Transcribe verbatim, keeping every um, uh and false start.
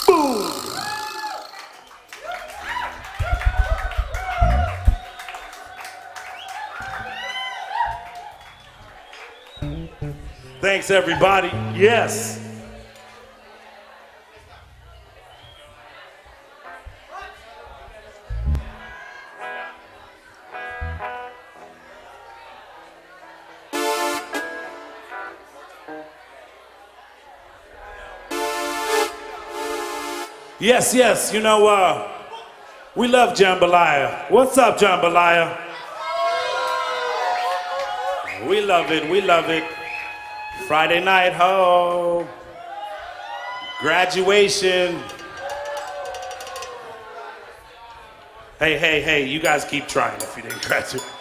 Boom. Thanks, everybody. Yes. Yes, yes, you know, uh, we love Jambalaya. What's up, Jambalaya? We love it, we love it. Friday night, ho. Graduation. Hey, hey, hey, you guys keep trying if you didn't graduate.